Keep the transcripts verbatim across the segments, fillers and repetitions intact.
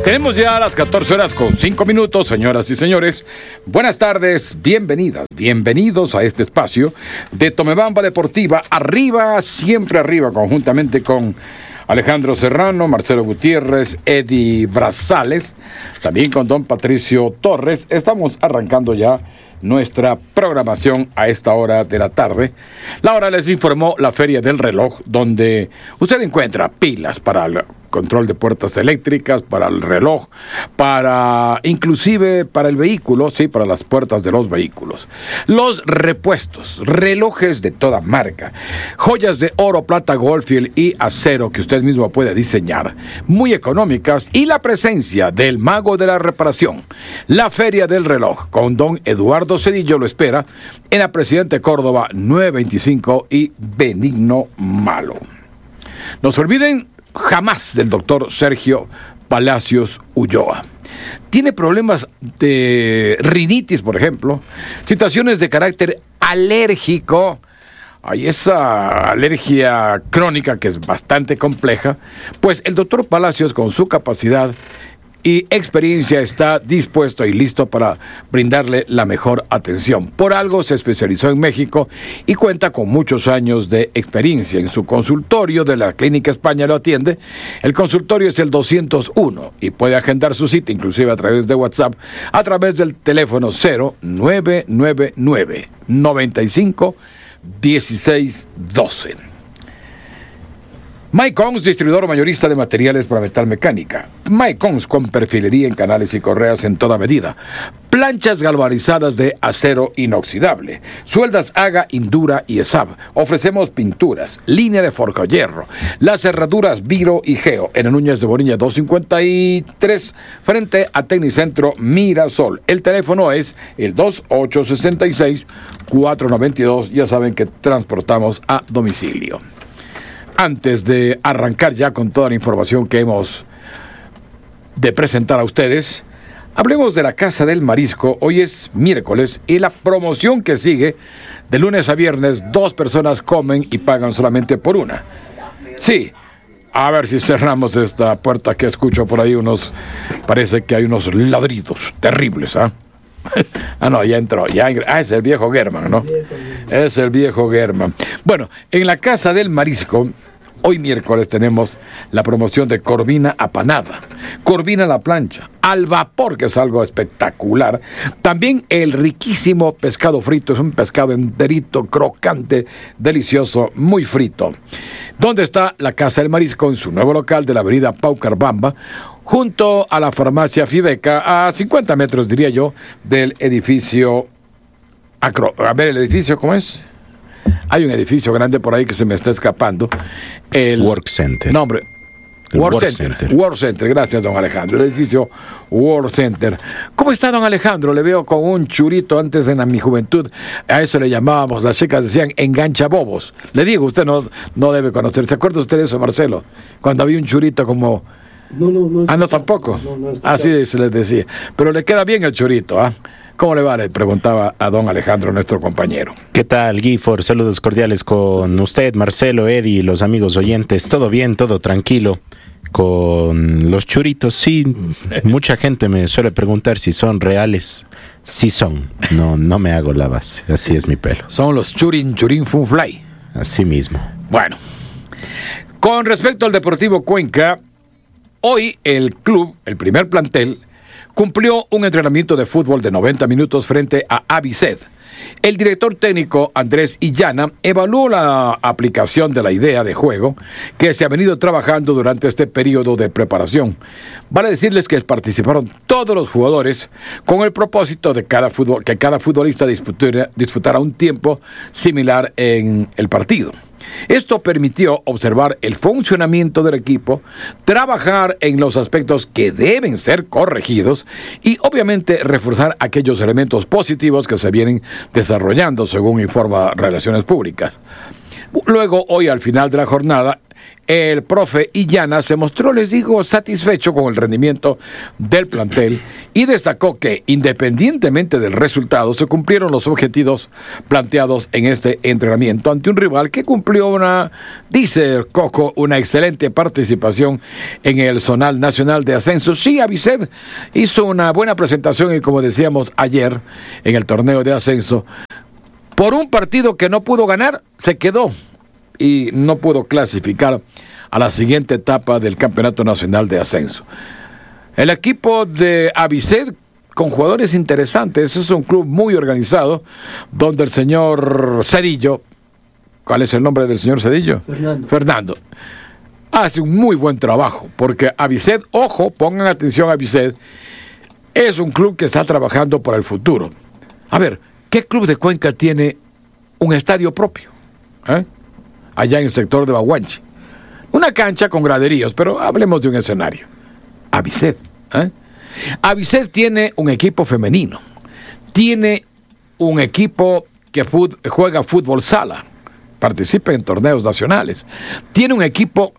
Tenemos ya las catorce horas con cinco minutos, señoras y señores. Buenas tardes, bienvenidas, bienvenidos a este espacio de Tomebamba Deportiva. Arriba, siempre arriba, conjuntamente con Alejandro Serrano, Marcelo Gutiérrez, Eddie Brazales, también con don Patricio Torres. Estamos arrancando ya nuestra programación a esta hora de la tarde. La hora les informó la Feria del Reloj, donde usted encuentra pilas para el control de puertas eléctricas, para el reloj, para inclusive para el vehículo, sí, para las puertas de los vehículos. Los repuestos, relojes de toda marca, joyas de oro, plata, goldfield y acero que usted mismo puede diseñar, muy económicas, y la presencia del mago de la reparación. La Feria del Reloj con don Eduardo Cedillo lo espera en la Presidente Córdoba nueve veinticinco y Benigno Malo. No se olviden jamás del doctor Sergio Palacios Ulloa. Tiene problemas de rinitis, por ejemplo, situaciones de carácter alérgico. Hay esa alergia crónica que es bastante compleja. Pues el doctor Palacios, con su capacidad y experiencia, está dispuesto y listo para brindarle la mejor atención. Por algo se especializó en México y cuenta con muchos años de experiencia. En su consultorio de la Clínica España lo atiende. El consultorio es el doscientos uno y puede agendar su cita inclusive a través de WhatsApp, a través del teléfono cero nueve nueve nueve, noventa y cinco, dieciséis doce. Mycons, distribuidor mayorista de materiales para metal mecánica. Mycons, con perfilería en canales y correas en toda medida. Planchas galvanizadas de acero inoxidable. Sueldas Haga, Indura y ESAB. Ofrecemos pinturas, línea de forja hierro. Las cerraduras Viro y Geo en Núñez de Boriña doscientos cincuenta y tres, frente a Tecnicentro Mirasol. El teléfono es el dos ocho seis seis, cuatro nueve dos. Ya saben que transportamos a domicilio. Antes de arrancar ya con toda la información que hemos de presentar a ustedes, hablemos de la Casa del Marisco. Hoy es miércoles y la promoción que sigue, de lunes a viernes, dos personas comen y pagan solamente por una. Sí, a ver si cerramos esta puerta que escucho por ahí unos, parece que hay unos ladridos terribles, ¿ah? ¿eh? Ah, no, ya entró, ya ingr- Ah, es el viejo Germán, ¿no? Es el viejo Germán. Bueno, en la Casa del Marisco, hoy miércoles tenemos la promoción de corvina apanada, corvina a la plancha, al vapor, que es algo espectacular. También el riquísimo pescado frito, es un pescado enterito, crocante, delicioso, muy frito. ¿Dónde está la Casa del Marisco? En su nuevo local de la avenida Paucarbamba, junto a la farmacia Fibeca, a cincuenta metros, diría yo, del edificio Acro. A ver, ¿el edificio cómo es? Hay un edificio grande por ahí que se me está escapando. El Work Center. No, hombre. El World Work Center. Center. World Center, gracias, don Alejandro. El edificio World Center. ¿Cómo está, don Alejandro? Le veo con un churito. Antes, en mi juventud, a eso le llamábamos, las chicas decían engancha bobos. Le digo, usted no, no debe conocer. ¿Se acuerda usted de eso, Marcelo? Cuando había un churito como... No, no, no. Ah, no, tampoco. No, no Así se les decía. Pero le queda bien el churito, ¿ah? ¿Cómo le va? Le preguntaba a don Alejandro, nuestro compañero. ¿Qué tal, Gifford? Saludos cordiales con usted, Marcelo, Eddie y los amigos oyentes. Todo bien, todo tranquilo. Con los churitos, sí. Mucha gente me suele preguntar si son reales. Sí son. No, no me hago la base. Así es mi pelo. Son los churin, churin, fun fly. Así mismo. Bueno, con respecto al Deportivo Cuenca, hoy el club, el primer plantel, cumplió un entrenamiento de fútbol de noventa minutos frente a Aviced. El director técnico Andrés Illana evaluó la aplicación de la idea de juego que se ha venido trabajando durante este periodo de preparación. Vale decirles que participaron todos los jugadores con el propósito de cada fútbol, que cada futbolista disputara, disputara un tiempo similar en el partido. Esto permitió observar el funcionamiento del equipo, trabajar en los aspectos que deben ser corregidos y obviamente reforzar aquellos elementos positivos que se vienen desarrollando, según informa Relaciones Públicas. Luego, hoy al final de la jornada, el profe Illana se mostró, les digo, satisfecho con el rendimiento del plantel y destacó que, independientemente del resultado, se cumplieron los objetivos planteados en este entrenamiento ante un rival que cumplió una, dice Coco, una excelente participación en el Zonal Nacional de Ascenso. Sí, Aviced hizo una buena presentación y, como decíamos ayer, en el torneo de ascenso, por un partido que no pudo ganar, se quedó y no pudo clasificar a la siguiente etapa del Campeonato Nacional de Ascenso. El equipo de Aviced, con jugadores interesantes, es un club muy organizado, donde el señor Cedillo, ¿cuál es el nombre del señor Cedillo? Fernando. Fernando. Hace un muy buen trabajo, porque Aviced, ojo, pongan atención a Aviced, es un club que está trabajando por el futuro. A ver, ¿qué club de Cuenca tiene un estadio propio? ¿Eh? Allá en el sector de Baguanchi. Una cancha con graderíos, pero hablemos de un escenario. Aviced. ¿eh? Aviced tiene un equipo femenino. Tiene un equipo que fut, juega fútbol sala. Participa en torneos nacionales. Tiene un equipo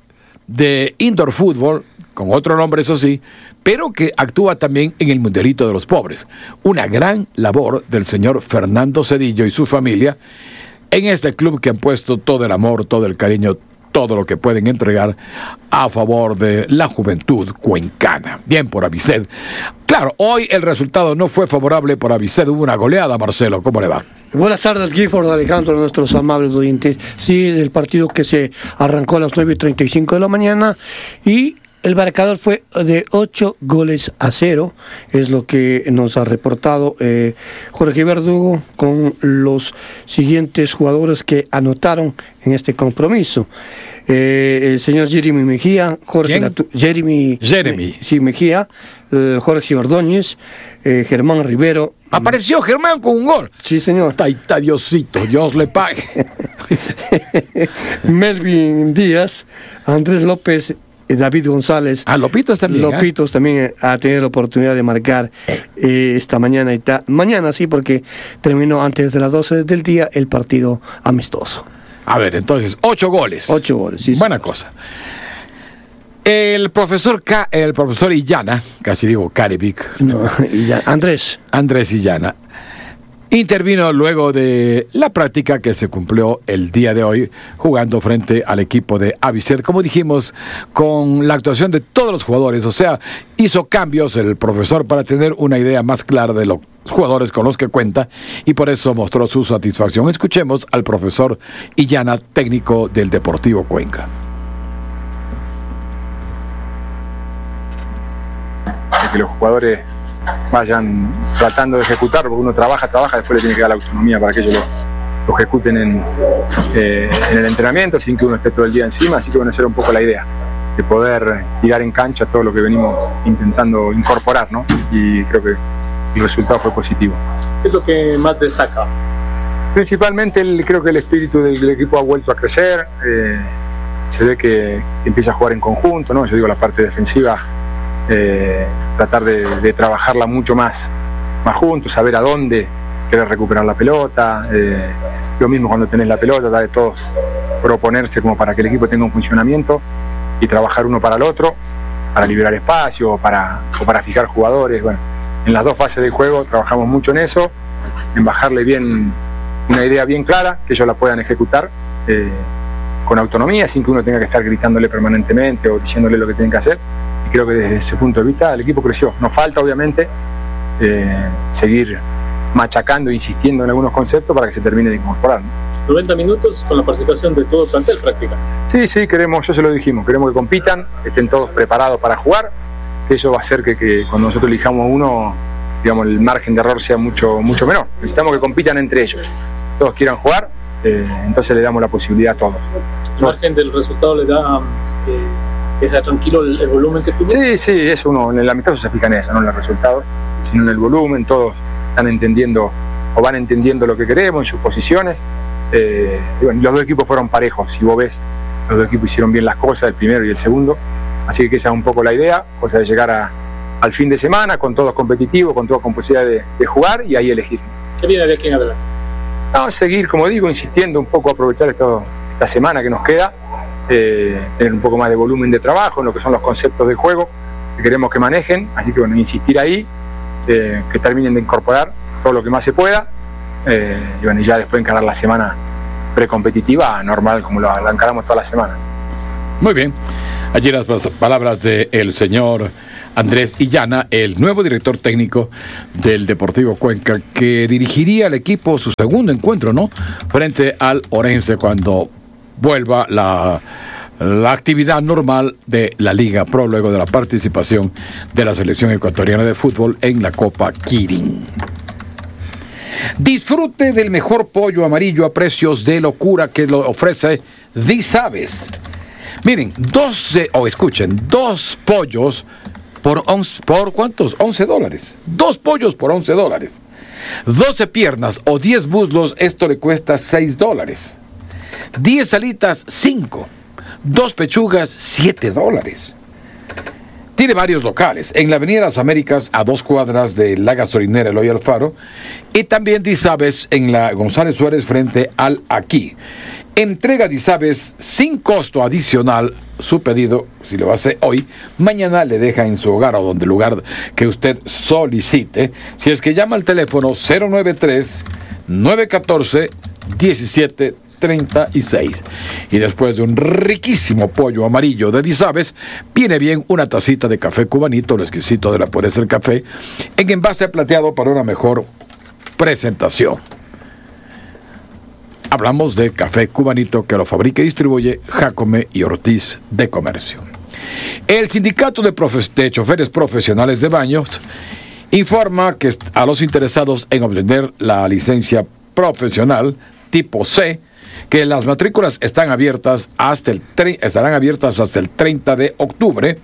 de indoor fútbol, con otro nombre eso sí, pero que actúa también en el mundialito de los pobres. Una gran labor del señor Fernando Cedillo y su familia en este club que han puesto todo el amor, todo el cariño, todo lo que pueden entregar a favor de la juventud cuencana. Bien por Aviced. Claro, hoy el resultado no fue favorable por Aviced, hubo una goleada, Marcelo, ¿cómo le va? Buenas tardes, Gifford, Alejandro, nuestros amables oyentes. Sí, del partido que se arrancó a las nueve y treinta y cinco de la mañana y el marcador fue de ocho goles a cero, es lo que nos ha reportado eh, Jorge Verdugo con los siguientes jugadores que anotaron en este compromiso. Eh, el señor Jeremy Mejía, Jorge Latu- Jeremy, Jeremy. Me, sí, Mejía, eh, Jorge Ordóñez, eh, Germán Rivero. Apareció Germán con un gol. Sí, señor. Taita Diosito, Dios le pague. Melvin Díaz, Andrés López, David González. Ah, Lopitos también. Lopitos ¿eh? también ha tenido la oportunidad de marcar eh, esta mañana. Y ta- mañana sí, porque terminó antes de las doce del día el partido amistoso. A ver, entonces, ocho goles. Ocho goles, sí. Buena sí. cosa. El profesor K, el profesor Illana, casi digo Caribic. No, Illana, Andrés. Andrés Illana. Intervino luego de la práctica que se cumplió el día de hoy jugando frente al equipo de Aviced, como dijimos, con la actuación de todos los jugadores, o sea, hizo cambios el profesor para tener una idea más clara de los jugadores con los que cuenta y por eso mostró su satisfacción. Escuchemos al profesor Illana, técnico del Deportivo Cuenca. Que los jugadores vayan tratando de ejecutar, porque uno trabaja, trabaja, después le tiene que dar la autonomía para que ellos lo, lo ejecuten en, eh, en el entrenamiento sin que uno esté todo el día encima, así que bueno, esa era un poco la idea, de poder tirar en cancha todo lo que venimos intentando incorporar, ¿no? Y creo que el resultado fue positivo. ¿Qué es lo que más destaca? Principalmente el, creo que el espíritu del, del equipo ha vuelto a crecer, eh, se ve que empieza a jugar en conjunto, ¿no? Yo digo la parte defensiva, Eh, tratar de, de trabajarla mucho más, más juntos, saber a dónde querer recuperar la pelota, eh, lo mismo cuando tenés la pelota, tratar de todos proponerse como para que el equipo tenga un funcionamiento y trabajar uno para el otro, para liberar espacio o para, o para fijar jugadores. Bueno, en las dos fases del juego trabajamos mucho en eso, en bajarle bien una idea bien clara, que ellos la puedan ejecutar eh, con autonomía, sin que uno tenga que estar gritándole permanentemente o diciéndole lo que tienen que hacer. Y creo que desde ese punto de vista el equipo creció. Nos falta obviamente eh, seguir machacando, insistiendo en algunos conceptos para que se termine de incorporar, ¿no? noventa minutos con la participación de todo el plantel práctica. Sí, sí, queremos, yo se lo dijimos, queremos que compitan, estén todos preparados para jugar, que eso va a hacer que, que cuando nosotros elijamos uno, digamos, el margen de error sea mucho, mucho menor. Necesitamos que compitan entre ellos, todos quieran jugar, eh, entonces le damos la posibilidad a todos. ¿El margen del resultado le da... Eh... ¿Deja tranquilo el, el volumen que tuvo? Sí, sí, eso uno, en el amistoso se fija en eso, no en el resultado, sino en el volumen, todos están entendiendo o van entendiendo lo que queremos en sus posiciones. Eh, y bueno, los dos equipos fueron parejos, si vos ves, los dos equipos hicieron bien las cosas, el primero y el segundo, así que esa es un poco la idea, cosa de llegar a, al fin de semana con todos competitivos, con todos con posibilidad de, de jugar y ahí elegir. ¿Qué viene de aquí en adelante? No, seguir, como digo, insistiendo un poco, aprovechar esto, esta semana que nos queda, eh, tener un poco más de volumen de trabajo en lo que son los conceptos de juego que queremos que manejen, así que bueno, insistir ahí, eh, que terminen de incorporar todo lo que más se pueda, eh, y bueno, y ya después encarar la semana precompetitiva normal como la, la encaramos toda la semana. Muy bien, allí las palabras del señor Andrés Illana, el nuevo director técnico del Deportivo Cuenca, que dirigiría al equipo su segundo encuentro, ¿no?, frente al Orense cuando vuelva la, la actividad normal de la Liga Pro luego de la participación de la selección ecuatoriana de fútbol en la Copa Kirin. Disfrute del mejor pollo amarillo a precios de locura que lo ofrece Disaves. Miren, doce, o oh, escuchen, dos pollos por once, ¿por cuántos? once dólares. Dos pollos por once dólares. doce piernas o diez muslos, esto le cuesta seis dólares. diez alitas, cinco. Dos pechugas, siete dólares. Tiene varios locales, en la Avenida Las Américas, a dos cuadras de la gasolinera Eloy Alfaro, y también Disaves en la González Suárez frente al Aquí. Entrega Disaves sin costo adicional. Su pedido, si lo hace hoy, mañana le deja en su hogar o donde lugar que usted solicite, si es que llama al teléfono cero nueve tres, nueve uno cuatro, uno siete treinta y seis. Y después de un riquísimo pollo amarillo de Disaves, viene bien una tacita de café cubanito, lo exquisito de la pureza del café, en envase plateado para una mejor presentación. Hablamos de café cubanito que lo fabrica y distribuye Jacome y Ortiz de Comercio. El Sindicato de, Profe- de Choferes Profesionales de Baños informa que a los interesados en obtener la licencia profesional tipo C, que las matrículas están abiertas hasta el tre- estarán abiertas hasta el treinta de octubre.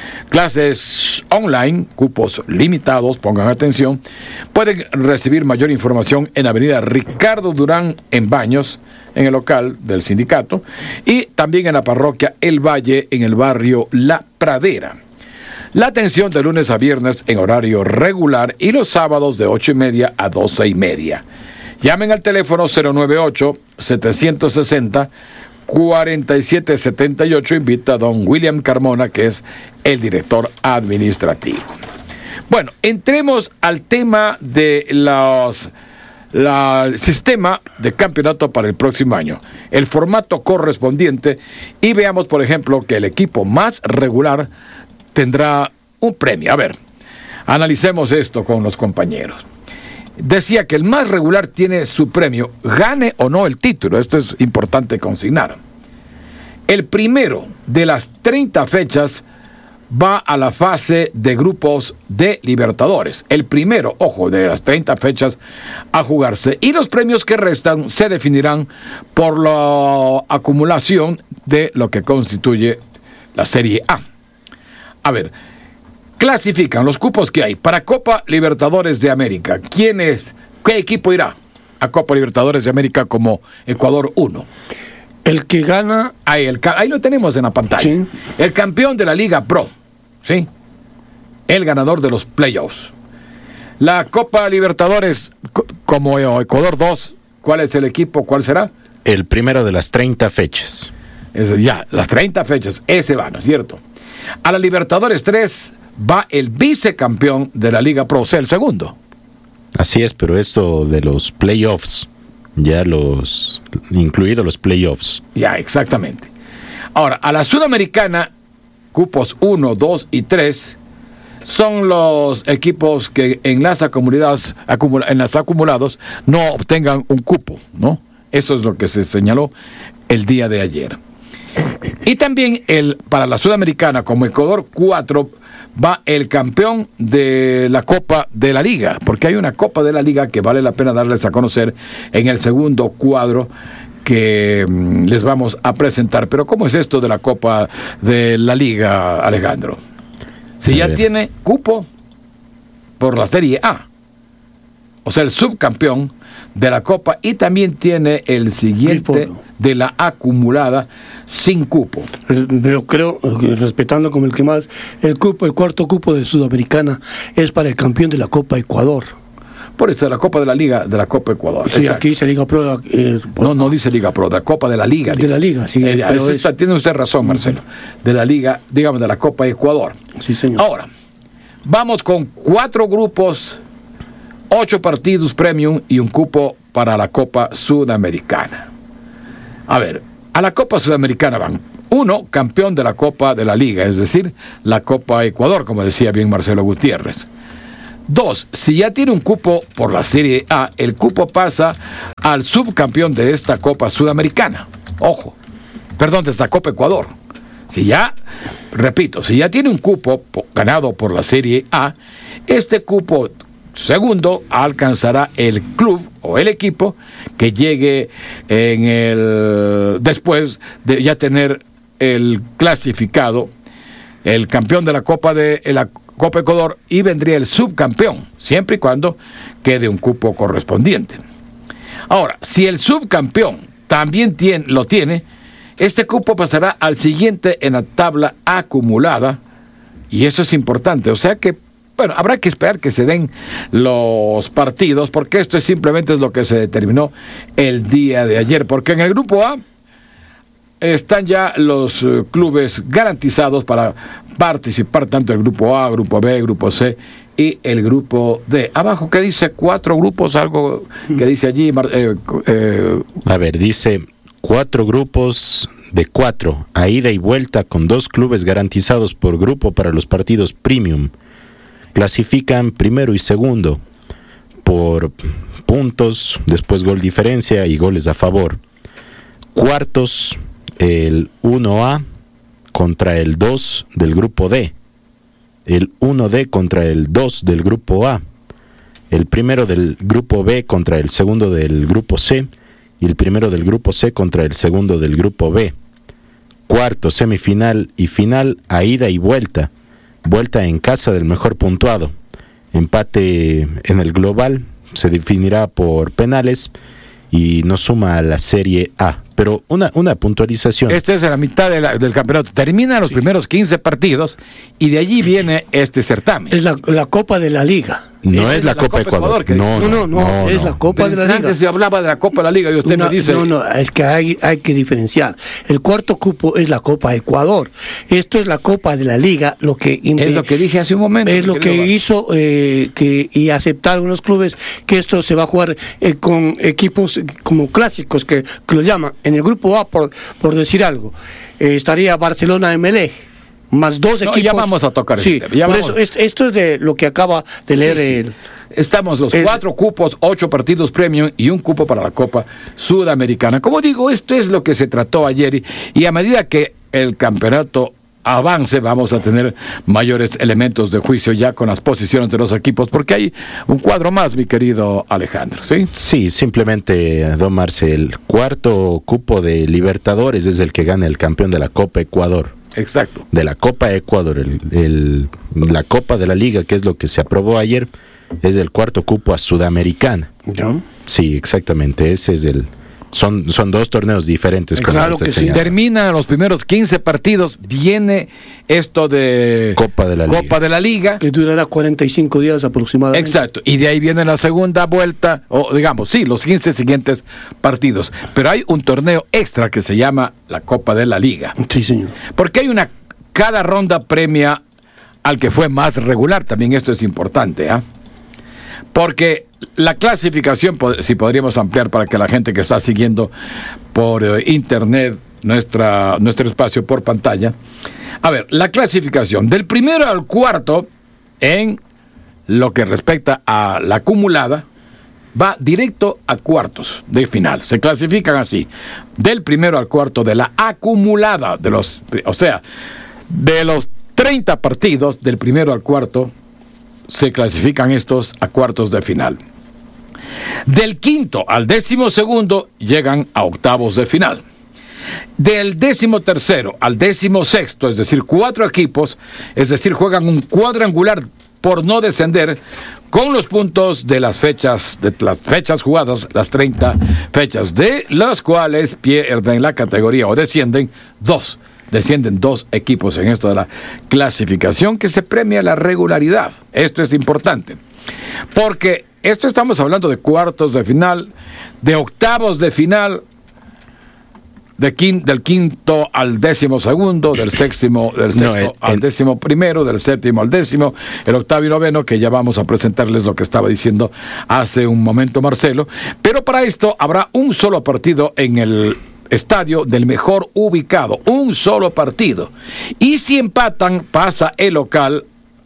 Clases online, cupos limitados, pongan atención. Pueden recibir mayor información en Avenida Ricardo Durán en Baños, en el local del sindicato, y también en la parroquia El Valle, en el barrio La Pradera. La atención de lunes a viernes en horario regular y los sábados de ocho y media a doce y media. Llamen al teléfono cero nueve ocho, siete seis cero, cuatro siete siete ocho. Invita a don William Carmona, que es el director administrativo. Bueno, entremos al tema de los la, el sistema de campeonato para el próximo año, el formato correspondiente, y veamos, por ejemplo, que el equipo más regular tendrá un premio. A ver, analicemos esto con los compañeros. Decía que el más regular tiene su premio, gane o no el título. Esto es importante consignar. El primero de las treinta fechas va a la fase de grupos de Libertadores. El primero, ojo, de las treinta fechas a jugarse. Y los premios que restan se definirán por la acumulación de lo que constituye la Serie A. A ver, clasifican los cupos que hay para Copa Libertadores de América. ¿Quién es? ¿Qué equipo irá a Copa Libertadores de América como Ecuador uno? El que gana... Ahí, el, ahí lo tenemos en la pantalla. Sí. El campeón de la Liga Pro, ¿sí? El ganador de los playoffs. La Copa Libertadores como Ecuador dos, ¿cuál es el equipo? ¿Cuál será? El primero de las treinta fechas. Es, ya, las treinta fechas, ese va, ¿no es cierto? A la Libertadores tres va el vicecampeón de la Liga Pro, o sea, el segundo. Así es, pero esto de los playoffs, ya los, incluidos los playoffs. Ya, exactamente. Ahora, a la Sudamericana, cupos uno, dos y tres, son los equipos que en las acumuladas, acumula, en las acumulados no obtengan un cupo, ¿no? Eso es lo que se señaló el día de ayer. Y también el, para la Sudamericana, como Ecuador cuatro, va el campeón de la Copa de la Liga, porque hay una Copa de la Liga que vale la pena darles a conocer en el segundo cuadro que mm, les vamos a presentar. Pero ¿cómo es esto de la Copa de la Liga, Alejandro? Si ya tiene cupo por la Serie A, o sea, el subcampeón de la Copa, y también tiene el siguiente de la acumulada sin cupo. Yo creo, respetando como el que más, el cupo, el cuarto cupo de Sudamericana es para el campeón de la Copa Ecuador. Por eso, la Copa de la Liga, de la Copa Ecuador. Sí, aquí dice Liga Pro. Eh, no, no dice Liga Pro, de la Copa de la Liga. De dice. la Liga, sí. Eh, pero está, es... Tiene usted razón, Marcelo. De la Liga, digamos, de la Copa Ecuador. Sí, señor. Ahora, vamos con cuatro grupos, ocho partidos premium y un cupo para la Copa Sudamericana. A ver, a la Copa Sudamericana van uno, campeón de la Copa de la Liga, es decir, la Copa Ecuador, como decía bien Marcelo Gutiérrez. Dos, si ya tiene un cupo por la Serie A, el cupo pasa al subcampeón de esta Copa Sudamericana. Ojo, perdón, de esta Copa Ecuador. Si ya, repito, si ya tiene un cupo ganado por la Serie A, este cupo segundo alcanzará el club o el equipo que llegue en el después de ya tener el clasificado, el campeón de la Copa de la Copa Ecuador, y vendría el subcampeón, siempre y cuando quede un cupo correspondiente. Ahora, si el subcampeón también tiene, lo tiene, este cupo pasará al siguiente en la tabla acumulada, y eso es importante. O sea que, bueno, habrá que esperar que se den los partidos, porque esto es simplemente es lo que se determinó el día de ayer, porque en el grupo A están ya los uh, clubes garantizados para participar tanto el grupo A, grupo B, grupo C y el grupo D. Abajo, ¿qué dice? Cuatro grupos, algo que dice allí. Eh, eh. A ver, dice cuatro grupos de cuatro, a ida y vuelta, con dos clubes garantizados por grupo para los partidos premium. Clasifican primero y segundo por puntos, después gol diferencia y goles a favor. Cuartos, el uno A contra el dos del grupo D, el uno D contra el dos del grupo A, el primero del grupo B contra el segundo del grupo C y el primero del grupo C contra el segundo del grupo B. Cuarto, semifinal y final a ida y vuelta, vuelta en casa del mejor puntuado. Empate en el global se definirá por penales y no suma a la Serie A. Pero una, una puntualización. Esta es la mitad de la, del campeonato. Terminan los sí. primeros quince partidos y de allí viene este certamen. Es la, la Copa de la Liga. No es, es la, la Copa, Copa Ecuador. Ecuador no, no, no, no, no, es no. la Copa Pero de la Liga. Antes se hablaba de la Copa de la Liga y usted no, me dice... No, no, es que hay, hay que diferenciar. El cuarto cupo es la Copa Ecuador. Esto es la Copa de la Liga, lo que... Es lo que dije hace un momento. Es lo que hizo eh, que y aceptaron los clubes que esto se va a jugar eh, con equipos como clásicos, que, que lo llaman. En el grupo A, por, por decir algo, eh, estaría Barcelona M L E. Más dos no, equipos. Ya vamos a tocar sí, este tema. Por eso, esto, esto es de lo que acaba de leer. Sí, sí. El, Estamos los el, cuatro cupos, ocho partidos premium y un cupo para la Copa Sudamericana. Como digo, esto es lo que se trató ayer y, y a medida que el campeonato avance vamos a tener mayores elementos de juicio ya con las posiciones de los equipos, porque hay un cuadro más, mi querido Alejandro, ¿sí? Sí, simplemente, don Marce, el cuarto cupo de Libertadores es el que gana el campeón de la Copa Ecuador. Exacto. De la Copa Ecuador, el, el, la Copa de la Liga, que es lo que se aprobó ayer, es el cuarto cupo a Sudamericana. ¿Ya? Sí, exactamente, ese es el... Son, son dos torneos diferentes. Claro que sí. Terminan los primeros quince partidos, viene esto de Copa de la Copa Liga. de la Liga. Que durará cuarenta y cinco días aproximadamente. Exacto, y de ahí viene la segunda vuelta, o digamos, sí, los quince siguientes partidos. Pero hay un torneo extra que se llama la Copa de la Liga. Sí, señor. Porque hay una, cada ronda premia al que fue más regular, también esto es importante, ¿ah? ¿eh? Porque la clasificación, si podríamos ampliar para que la gente que está siguiendo por eh, internet nuestra, nuestro espacio por pantalla, a ver, la clasificación del primero al cuarto en lo que respecta a la acumulada va directo a cuartos de final. Se clasifican así, del primero al cuarto de la acumulada, de los, o sea, de los treinta partidos del primero al cuarto se clasifican estos a cuartos de final. Del quinto al décimo segundo llegan a octavos de final. Del décimo tercero al décimo sexto, es decir, cuatro equipos, es decir, juegan un cuadrangular por no descender con los puntos de las fechas, de las fechas jugadas, las treinta fechas, de las cuales pierden la categoría o descienden dos. Descienden dos equipos en esto de la clasificación, que se premia la regularidad. Esto es importante, porque esto estamos hablando de cuartos de final, de octavos de final, de quin, del quinto al décimo segundo, del séptimo, del sexto No, el, al el, décimo primero, del séptimo al décimo, el octavo y noveno, que ya vamos a presentarles lo que estaba diciendo hace un momento Marcelo. Pero para esto habrá un solo partido en el estadio del mejor ubicado, un solo partido. Y si empatan, pasa el local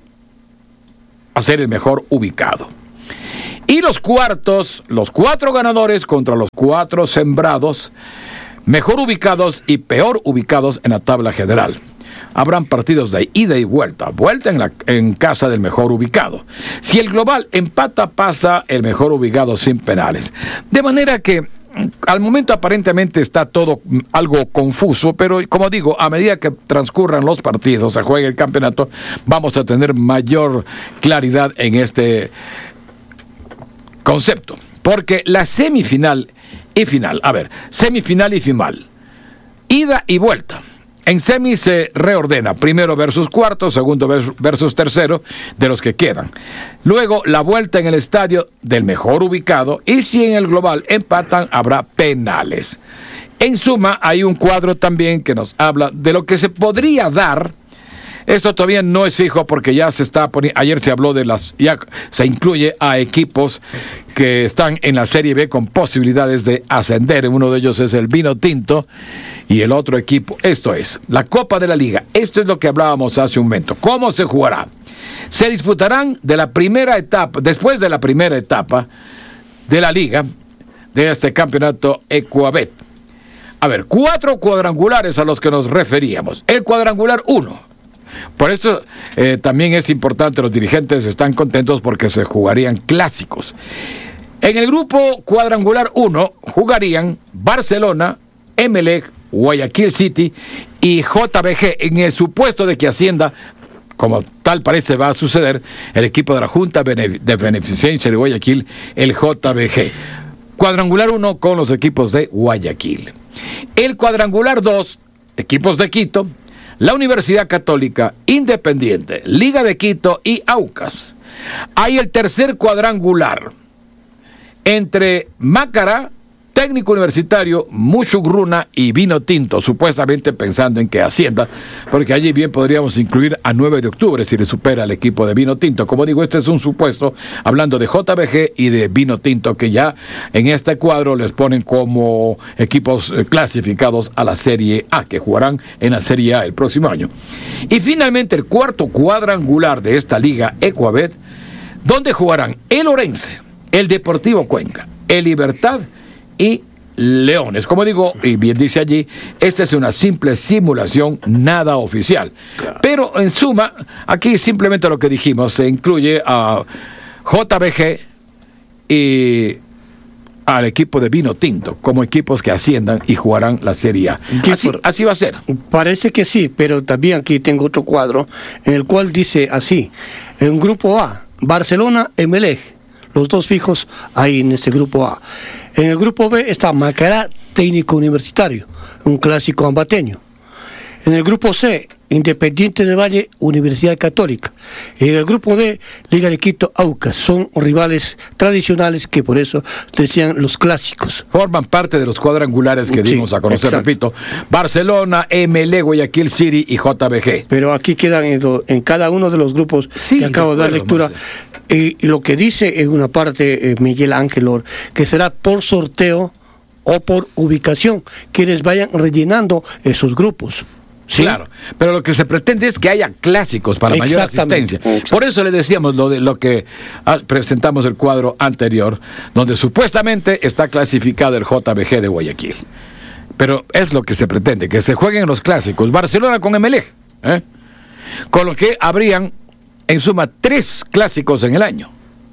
a ser el mejor ubicado. Y los cuartos, los cuatro ganadores contra los cuatro sembrados, mejor ubicados y peor ubicados en la tabla general. Habrán partidos de ida y vuelta, vuelta en, la, en casa del mejor ubicado. Si el global empata, pasa el mejor ubicado sin penales. De manera que al momento aparentemente está todo algo confuso, pero como digo, a medida que transcurran los partidos, se juegue el campeonato, vamos a tener mayor claridad en este concepto. Porque la semifinal y final, a ver, semifinal y final, ida y vuelta. En semi se reordena, primero versus cuarto, segundo versus tercero, de los que quedan. Luego la vuelta en el estadio del mejor ubicado, y si en el global empatan, habrá penales. En suma, hay un cuadro también que nos habla de lo que se podría dar. Esto todavía no es fijo porque ya se está poniendo, ayer se habló de las, ya se incluye a equipos que están en la Serie B con posibilidades de ascender. Uno de ellos es el Vinotinto y el otro equipo, esto es, la Copa de la Liga. Esto es lo que hablábamos hace un momento. ¿Cómo se jugará? Se disputarán de la primera etapa, después de la primera etapa de la Liga, de este campeonato Ecuabet. A ver, cuatro cuadrangulares a los que nos referíamos. El cuadrangular uno. Por eso eh, también es importante, los dirigentes están contentos porque se jugarían clásicos. En el grupo cuadrangular uno jugarían Barcelona, Emelec, Guayaquil City y J B G. En el supuesto de que ascienda, como tal parece va a suceder, el equipo de la Junta de Beneficencia de Guayaquil, el J B G. Cuadrangular uno con los equipos de Guayaquil. El cuadrangular dos, equipos de Quito, la Universidad Católica, Independiente, Liga de Quito y Aucas. Hay el tercer cuadrangular entre Macará, Técnico Universitario, Muchugruna y Vinotinto, supuestamente pensando en que ascienda, porque allí bien podríamos incluir a nueve de octubre si le supera al equipo de Vinotinto. Como digo, este es un supuesto, hablando de J B G y de Vinotinto, que ya en este cuadro les ponen como equipos clasificados a la Serie A, que jugarán en la Serie A el próximo año. Y finalmente el cuarto cuadrangular de esta liga Ecuabet, donde jugarán el Orense, el Deportivo Cuenca, el Libertad y Leones. Como digo, y bien dice allí, esta es una simple simulación, nada oficial. Claro. Pero en suma, aquí simplemente lo que dijimos, se incluye a J B G y al equipo de Vinotinto como equipos que asciendan y jugarán la Serie A. Así, así va a ser. Parece que sí, pero también aquí tengo otro cuadro en el cual dice así: en grupo A, Barcelona, Emelec, los dos fijos ahí en este grupo A. En el grupo B está Macará, Técnico Universitario, un clásico ambateño. En el grupo C, Independiente del Valle, Universidad Católica. En el grupo D, Liga de Quito, Aucas. Son rivales tradicionales que por eso decían los clásicos. Forman parte de los cuadrangulares que sí, dimos a conocer, exacto. Repito, Barcelona, M L, Guayaquil City y J B G. Pero aquí quedan en, lo, en cada uno de los grupos sí, que acabo de, acuerdo, de dar lectura. Y, y lo que dice en una parte eh, Miguel Ángel Or, que será por sorteo o por ubicación, quienes vayan rellenando esos grupos. ¿Sí? Claro, pero lo que se pretende es que haya clásicos para mayor asistencia. Exacto. Por eso le decíamos lo de lo que ah, presentamos el cuadro anterior, donde supuestamente está clasificado el J B G de Guayaquil. Pero es lo que se pretende, que se jueguen los clásicos. Barcelona con Emelec, ¿eh? Con lo que habrían, en suma, tres clásicos en el año.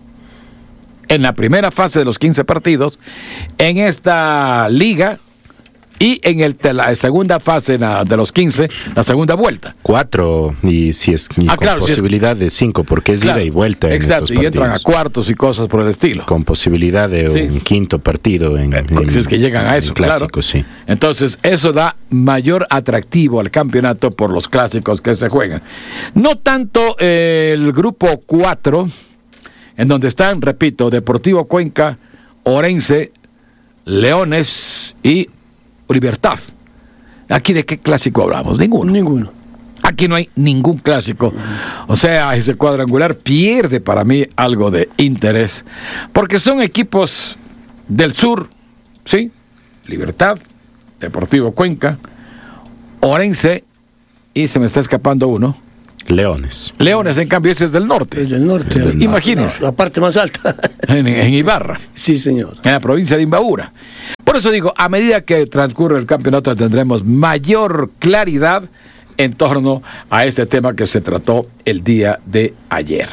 En la primera fase de los quince partidos, en esta liga, y en el, la segunda fase la, de los quince, la segunda vuelta. Cuatro, y si es y ah, con claro, posibilidad si es, de cinco, porque es claro, ida y vuelta. Exacto, en estos y entran a cuartos y cosas por el estilo. Con posibilidad de sí. un quinto partido en, en si es que llegan a eso, clásico, claro. Sí. Entonces, eso da mayor atractivo al campeonato por los clásicos que se juegan. No tanto eh, el grupo cuatro, en donde están, repito, Deportivo Cuenca, Orense, Leones y Libertad. ¿Aquí de qué clásico hablamos? Ninguno. Ninguno. Aquí no hay ningún clásico. O sea, ese cuadrangular pierde para mí algo de interés, porque son equipos del sur, ¿sí? Libertad, Deportivo Cuenca, Orense, y se me está escapando uno. Leones. Leones, en cambio, ese es del norte. Es del norte. Es del- Imagínense. La, la parte más alta. En, en Ibarra, Sí, señor. en la provincia de Imbabura. Por eso digo, a medida que transcurre el campeonato tendremos mayor claridad en torno a este tema que se trató el día de ayer.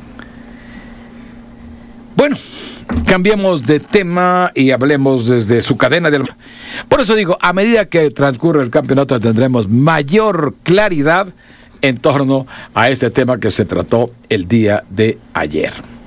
Bueno, cambiemos de tema y hablemos desde su cadena del... Por eso digo, a medida que transcurre el campeonato tendremos mayor claridad en torno a este tema que se trató el día de ayer.